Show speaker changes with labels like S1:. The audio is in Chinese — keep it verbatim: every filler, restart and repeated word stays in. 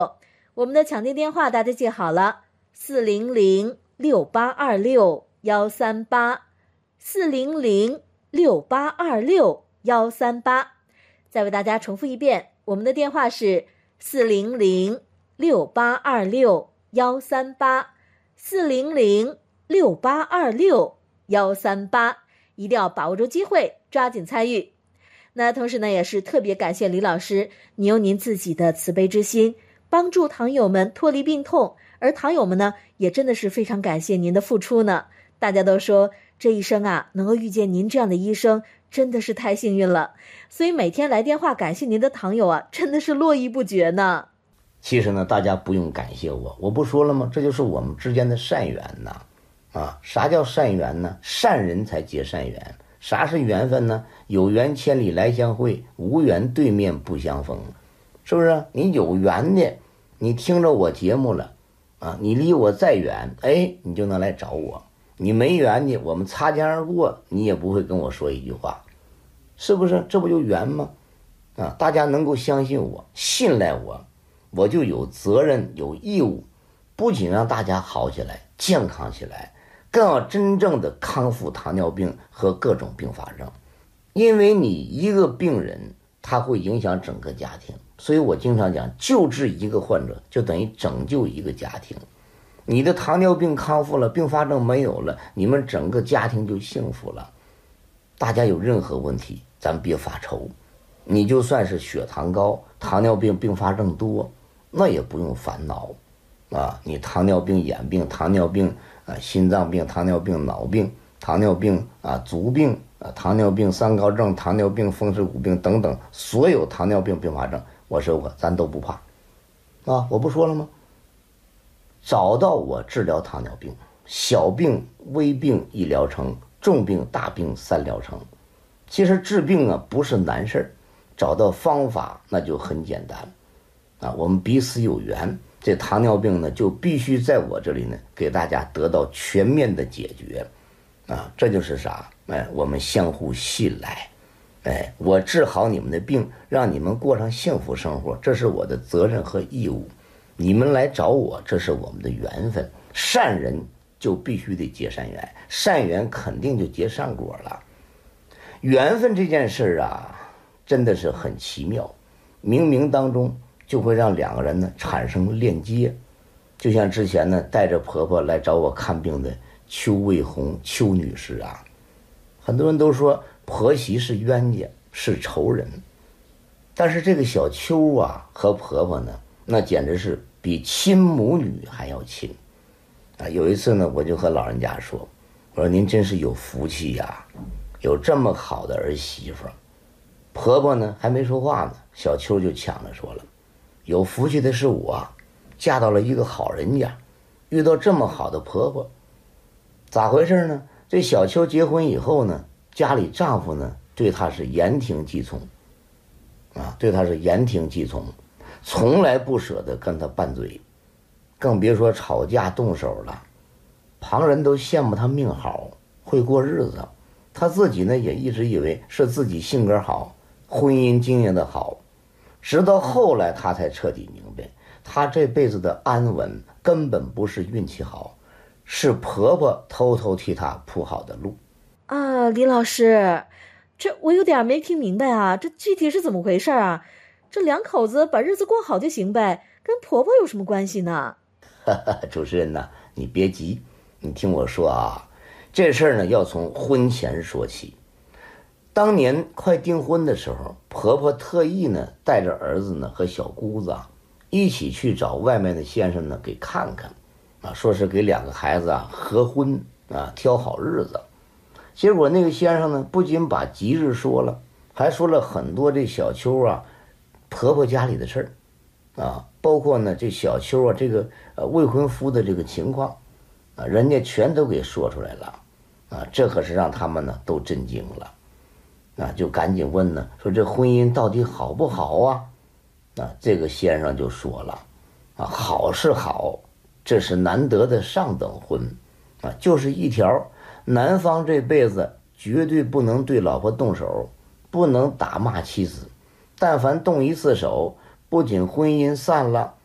S1: 我们的抢听电话大家记好了，四零零六八二六幺三八，四零零六八二六幺三八。再为大家重复一遍，我们的电话是四零零六八二六幺三八，四零零六八二六幺三八，一定要把握住机会，抓紧参与。那同时呢，也是特别感谢李老师，你用您自己的慈悲之心，帮助糖友们脱离病痛，而糖友们呢，也真的是非常感谢您的付出呢。大家都说这一生啊，能够遇见您这样的医生，真的是太幸运了。所以每天来电话感谢您的糖友啊，真的是络绎不绝呢。
S2: 其实呢，大家不用感谢我，我不说了吗？这就是我们之间的善缘呐。啊，啥叫善缘呢？善人才结善缘。啥是缘分呢？有缘千里来相会，无缘对面不相逢。是不是？你有缘的，你听着我节目了啊，你离我再远，哎，你就能来找我。你没缘的，我们擦肩而过，你也不会跟我说一句话，是不是？这不就缘吗？啊，大家能够相信我，信赖我，我就有责任有义务，不仅让大家好起来健康起来，更要真正的康复糖尿病和各种并发症。因为你一个病人他会影响整个家庭，所以我经常讲，救治一个患者就等于拯救一个家庭。你的糖尿病康复了，并发症没有了，你们整个家庭就幸福了。大家有任何问题咱别发愁，你就算是血糖高，糖尿病并发症多，那也不用烦恼啊。你糖尿病眼病，糖尿病啊心脏病，糖尿病脑病，糖尿病啊足病啊，糖尿病三高症，糖尿病风湿骨病等等，所有糖尿病并发症，我说过咱都不怕啊。我不说了吗？找到我治疗糖尿病，小病微病一疗程，重病大病三疗程。其实治病啊不是难事儿，找到方法那就很简单啊。我们彼此有缘，这糖尿病呢就必须在我这里呢给大家得到全面的解决啊。这就是啥？哎，我们相互信赖，哎，我治好你们的病，让你们过上幸福生活，这是我的责任和义务。你们来找我，这是我们的缘分。善人就必须得结善缘，善缘肯定就结善果了。缘分这件事啊，真的是很奇妙，冥冥当中就会让两个人呢产生链接。就像之前呢带着婆婆来找我看病的邱卫红邱女士啊，很多人都说婆媳是冤家是仇人，但是这个小邱啊和婆婆呢，那简直是比亲母女还要亲啊！有一次呢，我就和老人家说：“我说您真是有福气呀，有这么好的儿媳妇。”婆婆呢还没说话呢，小邱就抢着说了：“有福气的是我，嫁到了一个好人家，遇到这么好的婆婆。”咋回事呢？这小邱结婚以后呢，家里丈夫呢对她是言听计从啊，对她是言听计从。从来不舍得跟他拌嘴，更别说吵架动手了。旁人都羡慕他命好，会过日子，他自己呢也一直以为是自己性格好，婚姻经营的好。直到后来他才彻底明白，他这辈子的安稳根本不是运气好，是婆婆偷偷替他铺好的路
S1: 啊。李老师，这我有点没听明白啊，这具体是怎么回事啊？这两口子把日子过好就行呗，跟婆婆有什么关系呢？
S2: 主持人呢，你别急，你听我说啊，这事儿呢要从婚前说起。当年快订婚的时候，婆婆特意呢带着儿子呢和小姑子啊一起去找外面的先生呢给看看啊，说是给两个孩子啊合婚啊挑好日子。结果那个先生呢不仅把吉日说了，还说了很多这小邱啊婆婆家里的事儿啊，包括呢这小邱啊这个呃未婚夫的这个情况啊，人家全都给说出来了啊，这可是让他们呢都震惊了啊，就赶紧问呢，说这婚姻到底好不好啊？啊，这个先生就说了啊，好是好，这是难得的上等婚啊，就是一条，男方这辈子绝对不能对老婆动手，不能打骂妻子。但凡动一次手，不仅婚姻散了，